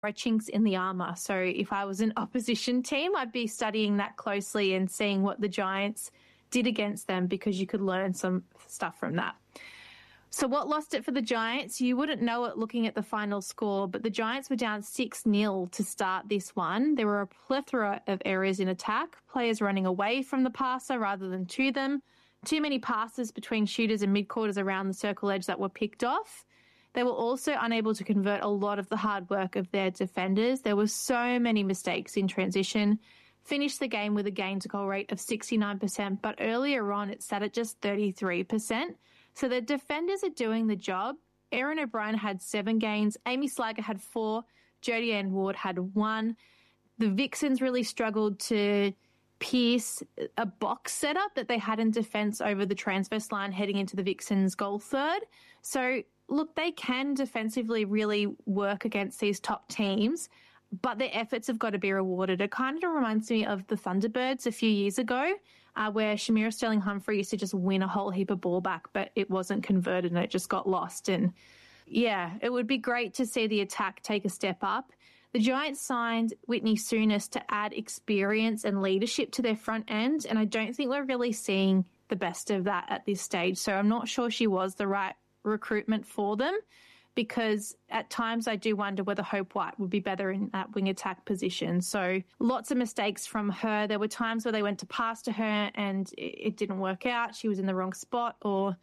chinks in the armour. So if I was an opposition team, I'd be studying that closely and seeing what the Giants did against them, because you could learn some stuff from that. So what lost it for the Giants? You wouldn't know it looking at the final score, but the Giants were down 6-0 to start this one. There were a plethora of errors in attack, players running away from the passer rather than to them, too many passes between shooters and mid-quarters around the circle edge that were picked off. They were also unable to convert a lot of the hard work of their defenders. There were so many mistakes in transition. Finished the game with a gain-to-goal rate of 69%, but earlier on it sat at just 33%. So the defenders are doing the job. Erin O'Brien had 7 gains. Amy Slager had 4. Jodie Ann Ward had 1. The Vixens really struggled to pierce a box setup that they had in defence over the transverse line heading into the Vixens' goal third. So, look, they can defensively really work against these top teams, but their efforts have got to be rewarded. It kind of reminds me of the Thunderbirds a few years ago, where Shamira Sterling-Humphrey used to just win a whole heap of ball back, but it wasn't converted and it just got lost. And yeah, it would be great to see the attack take a step up. The Giants signed Whitney Souness to add experience and leadership to their front end, and I don't think we're really seeing the best of that at this stage. So I'm not sure she was the right recruitment for them, because at times I do wonder whether Hope White would be better in that wing attack position. So lots of mistakes from her. There were times where they went to pass to her and it didn't work out. She was in the wrong spot. Or,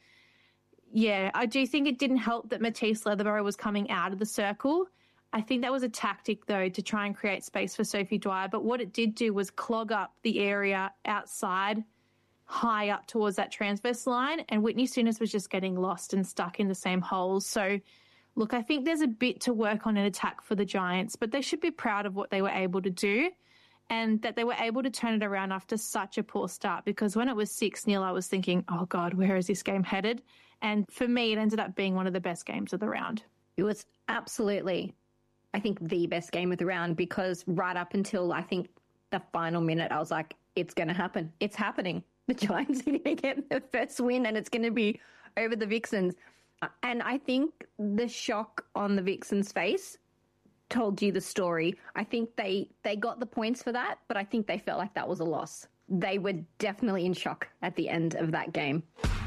yeah, I do think it didn't help that Matisse Leatherborough was coming out of the circle. I think that was a tactic, though, to try and create space for Sophie Dwyer. But what it did do was clog up the area outside, high up towards that transverse line, and Whitney Souness was just getting lost and stuck in the same holes. So, look, I think there's a bit to work on in attack for the Giants, but they should be proud of what they were able to do and that they were able to turn it around after such a poor start, because when it was 6-0, I was thinking, oh, God, where is this game headed? And for me, it ended up being one of the best games of the round. It was absolutely, I think, the best game of the round, because right up until, I think, the final minute, I was like, it's going to happen. It's happening. The Giants are going to get the first win and it's going to be over the Vixens. And I think the shock on the Vixens' face told you the story. I think they got the points for that, but I think they felt like that was a loss. They were definitely in shock at the end of that game.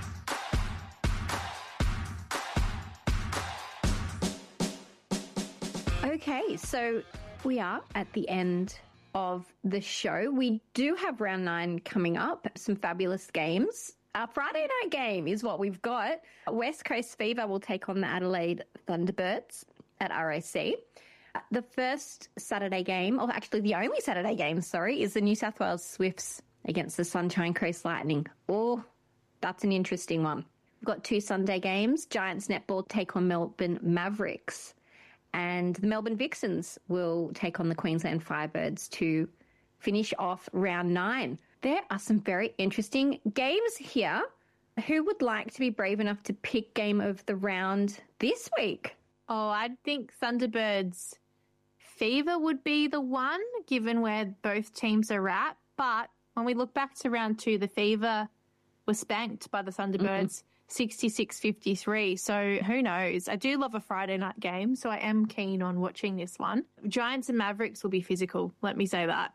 Okay, so we are at the end of the show. We do have round 9 coming up, some fabulous games. Our Friday night game is what we've got. West Coast Fever will take on the Adelaide Thunderbirds at RAC. The first Saturday game, or actually the only Saturday game, is the New South Wales Swifts against the Sunshine Coast Lightning. Oh, that's an interesting one. We've got 2 Sunday games. Giants Netball take on Melbourne Mavericks, and the Melbourne Vixens will take on the Queensland Firebirds to finish off round 9. There are some very interesting games here. Who would like to be brave enough to pick game of the round this week? Oh, I think Thunderbirds Fever would be the one, given where both teams are at. But when we look back to round 2, the Fever was spanked by the Thunderbirds 66-53. So who knows? I do love a Friday night game, so I am keen on watching this one. Giants and Mavericks will be physical, let me say that.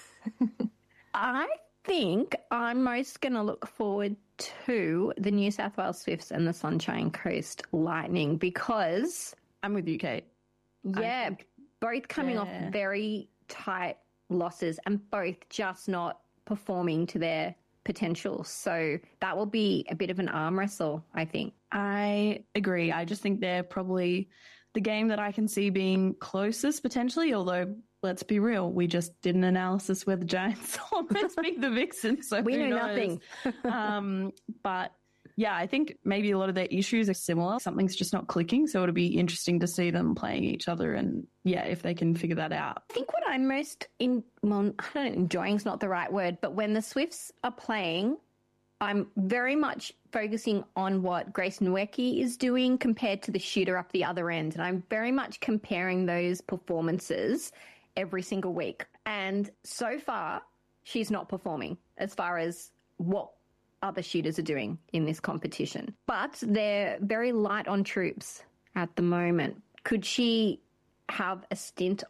I think I'm most going to look forward to the New South Wales Swifts and the Sunshine Coast Lightning, because I'm with you, Kate. Yeah, both coming off very tight losses and both just not performing to their potential. So that will be a bit of an arm wrestle, I think. I agree. I just think they're probably the game that I can see being closest potentially, although let's be real, we just did an analysis where the Giants almost beat the Vixens, so we know nothing. But yeah, I think maybe a lot of their issues are similar. Something's just not clicking, so it'll be interesting to see them playing each other and, yeah, if they can figure that out. I think what I'm most enjoying is not the right word, but when the Swifts are playing, I'm very much focusing on what Grace Nweki is doing compared to the shooter up the other end, and I'm very much comparing those performances every single week. And so far, she's not performing as far as what other shooters are doing in this competition. But they're very light on troops at the moment. Could she have a stint